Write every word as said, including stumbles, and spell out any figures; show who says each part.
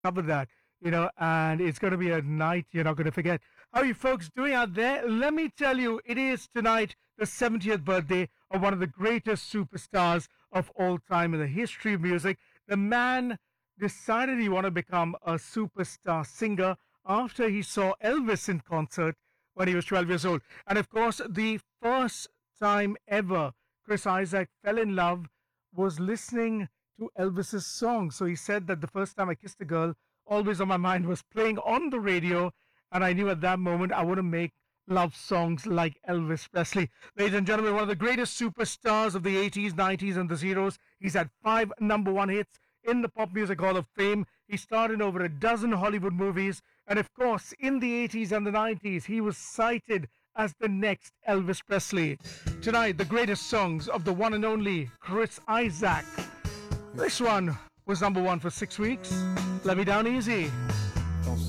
Speaker 1: cover that, you know, and it's going to be a night you're not going to forget. How are you folks doing out there? Let me tell you, it is tonight the seventieth birthday of one of the greatest superstars of all time in the history of music. The man decided he wanted to become a superstar singer after he saw Elvis in concert when he was twelve years old. And of course, the first time ever Chris Isaak fell in love was listening to Elvis's song. So he said that the first time I kissed a girl, Always on My Mind was playing on the radio, and I knew at that moment I want to make love songs like Elvis Presley. Ladies and gentlemen, one of the greatest superstars of the eighties, nineties, and the zeros. He's had five number one hits in the Pop Music Hall of Fame. He starred in over a dozen Hollywood movies, and of course, in the eighties and the nineties, he was cited as the next Elvis Presley. Tonight, the greatest songs of the one and only Chris Isaak. This one was number one for six weeks. Let Me Down Easy.